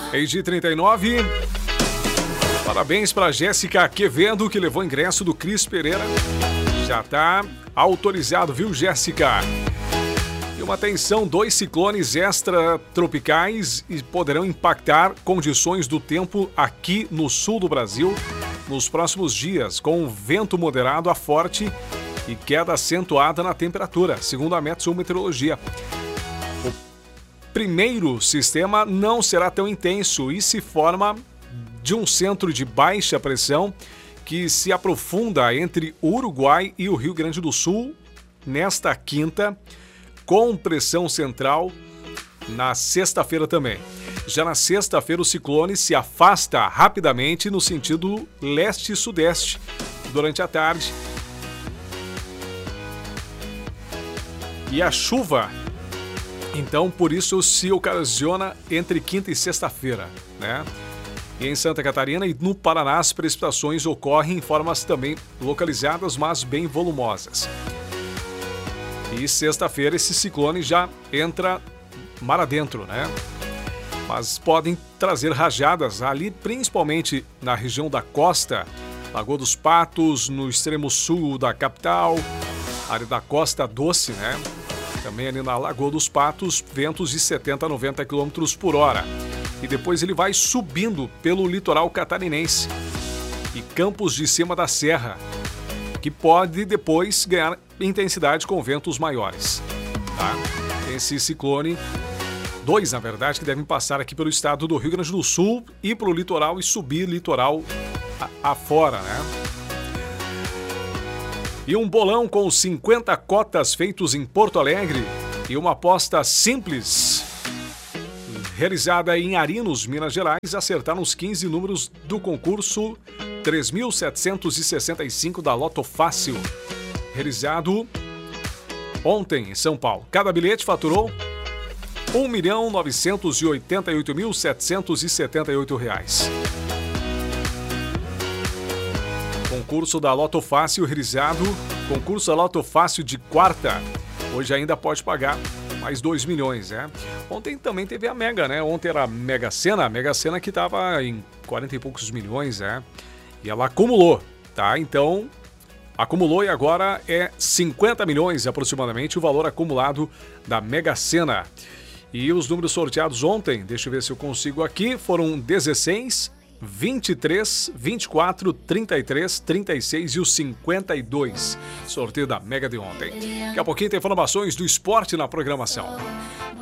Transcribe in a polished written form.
Meio-dia 39. Parabéns para Jéssica Quevedo, que levou ingresso do Cris Pereira. Já está autorizado, viu, Jéssica? E uma atenção, 2 ciclones extratropicais poderão impactar condições do tempo aqui no sul do Brasil nos próximos dias, com vento moderado a forte e queda acentuada na temperatura, segundo a Meteo-Meteorologia. O primeiro sistema não será tão intenso e se forma de um centro de baixa pressão que se aprofunda entre o Uruguai e o Rio Grande do Sul nesta quinta, com pressão central na sexta-feira também. Já na sexta-feira, o ciclone se afasta rapidamente no sentido leste e sudeste durante a tarde. E a chuva, então, por isso se ocasiona entre quinta e sexta-feira, né? E em Santa Catarina e no Paraná, as precipitações ocorrem em formas também localizadas, mas bem volumosas. E sexta-feira esse ciclone já entra mar adentro, né? Mas podem trazer rajadas ali, principalmente na região da costa, Lagoa dos Patos, no extremo sul da capital, área da Costa Doce, né? Também ali na Lagoa dos Patos, ventos de 70 a 90 km por hora. E depois ele vai subindo pelo litoral catarinense e Campos de Cima da Serra, que pode depois ganhar intensidade com ventos maiores. Tá? Esse ciclone, 2 na verdade, que devem passar aqui pelo estado do Rio Grande do Sul, ir para o litoral e subir litoral afora, né? E um bolão com 50 cotas feitos em Porto Alegre e uma aposta simples realizada em Arinos, Minas Gerais, acertaram os 15 números do concurso 3.765 da Loto Fácil, realizado ontem em São Paulo. Cada bilhete faturou R$ 1.988.778. Concurso da Loto Fácil realizado, concurso da Loto Fácil de quarta. Hoje ainda pode pagar mais 2 milhões, né? Ontem também teve a Mega, né? Ontem era a Mega Sena que estava em 40 e poucos milhões, né? E ela acumulou, tá? Então, acumulou e agora é 50 milhões aproximadamente o valor acumulado da Mega Sena. E os números sorteados ontem, deixa eu ver se eu consigo aqui, foram 16, 23, 24, 33, 36 e o 52. Sorteio da Mega de ontem. Daqui a pouquinho tem informações do esporte na programação.